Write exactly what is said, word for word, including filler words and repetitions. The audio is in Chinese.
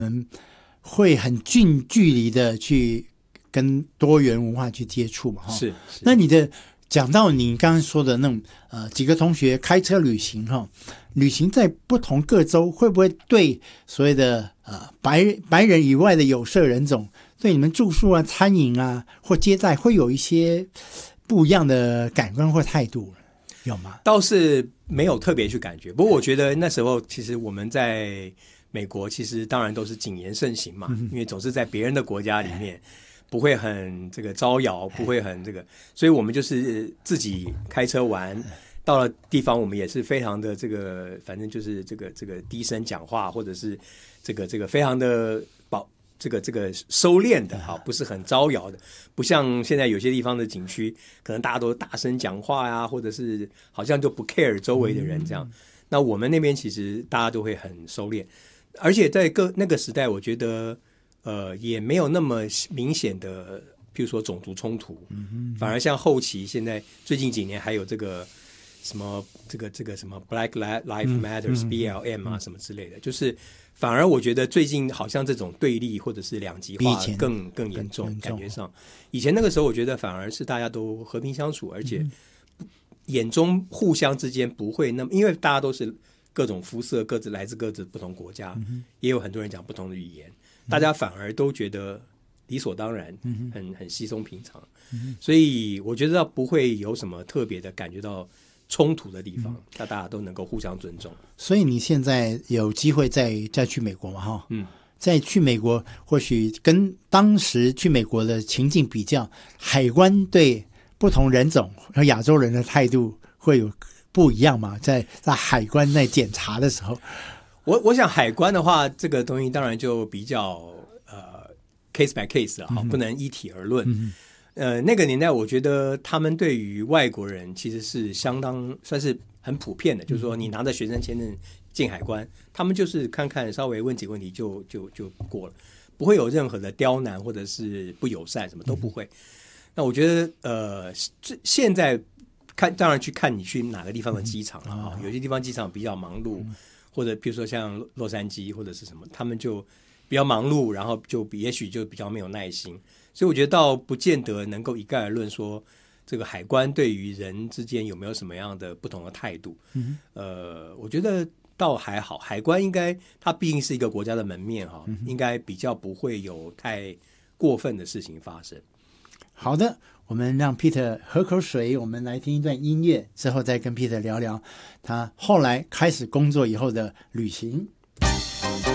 嗯，会很近距离的去跟多元文化去接触嘛， 是。是那你的讲到你刚刚说的那种呃几个同学开车旅行哈，旅行在不同各州会不会对所谓的呃白白人以外的有色人种对你们住宿啊、餐饮啊或接待会有一些不一样的感官或态度？有吗？ 倒是没有特别去感觉，不过我觉得那时候其实我们在美国其实当然都是谨言慎行嘛，嗯、因为总是在别人的国家里面不会很这个招摇，不会很这个，所以我们就是自己开车玩，到了地方我们也是非常的这个，反正就是这个这个低声讲话，或者是这个这个非常的保。这个这个收敛的哈，不是很招摇的，不像现在有些地方的景区，可能大家都大声讲话呀，或者是好像就不 care 周围的人这样。嗯、那我们那边其实大家都会很收敛，而且在各那个时代，我觉得呃也没有那么明显的，譬如说种族冲突，嗯、反而像后期现在最近几年还有这个什么这个这个什么 Black Lives Matters、嗯、B L M 啊、嗯、什么之类的，就是。反而我觉得最近好像这种对立或者是两极化更更严重，感觉上以前那个时候我觉得反而是大家都和平相处，而且眼中互相之间不会那么，因为大家都是各种肤色，各自来自各自不同国家，嗯、也有很多人讲不同的语言，嗯、大家反而都觉得理所当然，嗯、很很稀松平常，嗯、所以我觉得不会有什么特别的感觉到冲突的地方，那、嗯、大家都能够互相尊重。 所以你现在有机会再再去美国嘛？哈，嗯，再去美国，或许跟当时去美国的情境比较，海关对不同人种和亚洲人的态度会有不一样吗？在在海关在检查的时候， 我我想海关的话，这个东西当然就比较呃 case by case 了哈，嗯、不能一体而论。嗯呃，那个年代，我觉得他们对于外国人其实是相当算是很普遍的，嗯、就是说你拿着学生签证进海关，他们就是看看稍微问几个问题就就就过了，不会有任何的刁难或者是不友善，什么都不会。嗯、那我觉得呃，现在看当然去看你去哪个地方的机场了啊，嗯、有些地方机场比较忙碌，嗯、或者比如说像洛杉矶或者是什么，他们就比较忙碌，然后就也许就比较没有耐心。所以我觉得倒不见得能够一概而论说这个海关对于人之间有没有什么样的不同的态度。嗯、呃，我觉得倒还好，海关应该它毕竟是一个国家的门面哈，嗯、应该比较不会有太过分的事情发生。 好的，我们让 Peter 喝口水，我们来听一段音乐，之后再跟 Peter 聊聊他后来开始工作以后的旅行。